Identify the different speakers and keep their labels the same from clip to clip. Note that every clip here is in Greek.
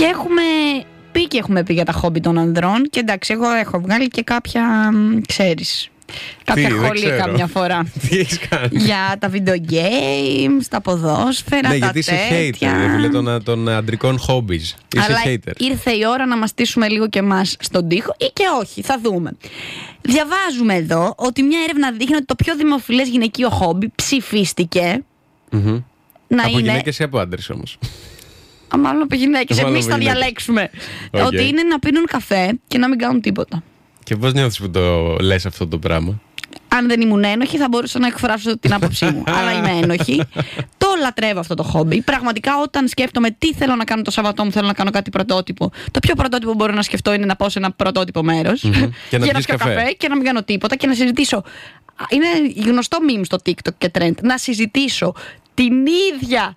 Speaker 1: έχουμε πει για τα χόμπι των ανδρών. Και εντάξει, εγώ έχω βγάλει και κάποια, ξέρεις, κάποια χολή καμιά φορά.
Speaker 2: Τι έχεις κάνει?
Speaker 1: Για τα video games, τα ποδόσφαιρα,
Speaker 2: ναι,
Speaker 1: τα
Speaker 2: γιατί
Speaker 1: τέτοια.
Speaker 2: είσαι hater των αντρικών hobbies.
Speaker 1: Αλλά
Speaker 2: είσαι hater.
Speaker 1: ήρθε η ώρα να μαστίσουμε λίγο και εμάς στον τοίχο ή και όχι, θα δούμε. Διαβάζουμε εδώ ότι μια έρευνα δείχνει ότι το πιο δημοφιλές γυναικείο χόμπι ψηφίστηκε να
Speaker 2: από
Speaker 1: είναι...
Speaker 2: γυναίκες ή από άντρες όμως?
Speaker 1: Μάλλον από γυναίκες, εμείς θα διαλέξουμε. Ότι είναι να πίνουν καφέ και να μην κάνουν τίποτα.
Speaker 2: Και πώς νιώθεις που το λες αυτό το πράγμα?
Speaker 1: Αν δεν ήμουν ένοχη, θα μπορούσα να εκφράσω την άποψή μου. Αλλά είμαι ένοχη. Το λατρεύω αυτό το χόμπι. Πραγματικά, όταν σκέφτομαι τι θέλω να κάνω το Σαββατό μου, θέλω να κάνω κάτι πρωτότυπο. Το πιο πρωτότυπο που μπορώ να σκεφτώ είναι να πάω σε ένα πρωτότυπο μέρος
Speaker 2: και να
Speaker 1: πιω καφέ και να μην κάνω τίποτα και να συζητήσω. Είναι γνωστό meme στο TikTok και trend. Να συζητήσω την ίδια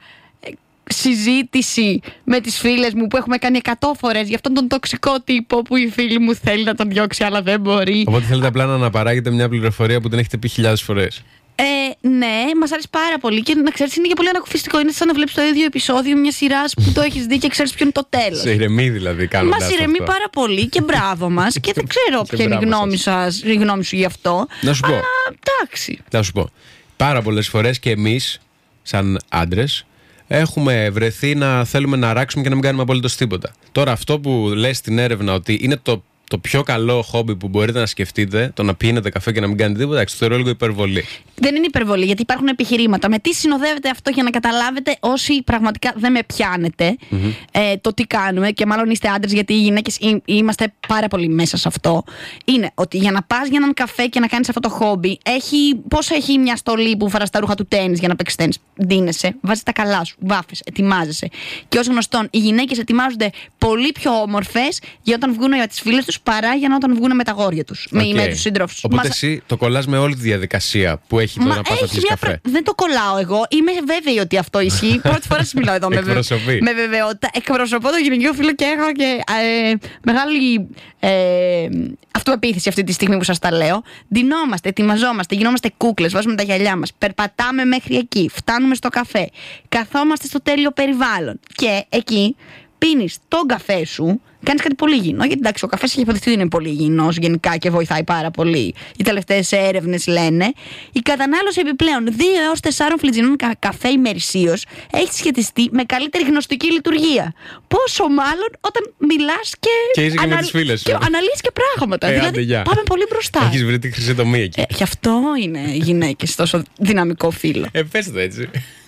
Speaker 1: συζήτηση με τις φίλες μου που έχουμε κάνει 100 φορές για αυτόν τον τοξικό τύπο που η φίλη μου θέλει να τον διώξει αλλά δεν μπορεί.
Speaker 2: Οπότε θέλετε απλά να αναπαράγετε μια πληροφορία που την έχετε πει 1000 φορές.
Speaker 1: Ναι, μας αρέσει πάρα πολύ και να ξέρεις, είναι και πολύ ανακουφιστικό. Είναι σαν να βλέπεις το ίδιο επεισόδιο μια σειράς που το έχεις δει και ξέρεις ποιο είναι το τέλος.
Speaker 2: Σε ηρεμεί δηλαδή κάνοντας αυτό.
Speaker 1: Μας ηρεμεί πάρα πολύ και μπράβο μας. Και δεν ξέρω ποια είναι η γνώμη σου γι' αυτό.
Speaker 2: Να σου πω.
Speaker 1: Αλλά εντάξει.
Speaker 2: Να σου πω. Πάρα πολλές φορές και εμείς, σαν άντρες, έχουμε βρεθεί να θέλουμε να αράξουμε και να μην κάνουμε απολύτως τίποτα. Τώρα, αυτό που λες στην έρευνα ότι είναι το πιο καλό χόμπι που μπορείτε να σκεφτείτε, το να πίνετε καφέ και να μην κάνετε τίποτα, το θεωρώ λίγο υπερβολή. Δεν
Speaker 1: είναι υπερβολή, γιατί υπάρχουν επιχειρήματα. Με τι συνοδεύεται αυτό για να καταλάβετε, όσοι πραγματικά δεν με πιάνετε, το τι κάνουμε, και μάλλον είστε άντρες, γιατί οι γυναίκες είμαστε πάρα πολύ μέσα σε αυτό. Είναι ότι για να πας για έναν καφέ και να κάνεις αυτό το χόμπι, πόσο έχει μια στολή που φοράς τα ρούχα του τένις για να παίξεις τένις? Ντύνεσαι, βάζεις τα καλά σου, βάφεις, ετοιμάζεσαι. Και ως γνωστόν, οι γυναίκες ετοιμάζονται πολύ πιο όμορφες για όταν βγουν για τις φίλες τους παρά για όταν βγουν με τα αγόρια τους, με τους σύντροφους.
Speaker 2: Οπότε εσύ το κολλάς με όλη τη διαδικασία που έχει το να πας να πεις καφέ.
Speaker 1: Δεν το κολλάω εγώ. Είμαι βέβαιη ότι αυτό ισχύει. Πρώτη φορά σας μιλάω εδώ με βεβαιότητα. Εκπροσωπώ το γυναικείο φίλο και έχω και μεγάλη αυτοεπίθεση αυτή τη στιγμή που σας τα λέω. Ντυνόμαστε, ετοιμαζόμαστε, γινόμαστε κούκλες, βάζουμε τα γυαλιά μας, περπατάμε μέχρι εκεί, φτάνουμε στο καφέ, καθόμαστε στο τέλειο περιβάλλον και εκεί πίνεις τον καφέ σου. Κάνεις κάτι πολύ υγιεινό, γιατί εντάξει, ο καφές έχει υποδειχθεί ότι είναι πολύ υγιεινός γενικά και βοηθάει πάρα πολύ. Οι τελευταίες έρευνες λένε. Η κατανάλωση επιπλέον 2 έως 4 φλιτζινών καφέ ημερησίως έχει σχετιστεί με καλύτερη γνωστική λειτουργία. Πόσο μάλλον όταν μιλάς και
Speaker 2: είσαι και με τις φίλες σου.
Speaker 1: Και αναλύεις και πράγματα. Δηλαδή πάμε πολύ μπροστά.
Speaker 2: Έχεις βρει τη χρυσή τομή εκεί.
Speaker 1: Γι' αυτό είναι οι γυναίκες τόσο δυναμικό φύλο.
Speaker 2: Πες το έτσι.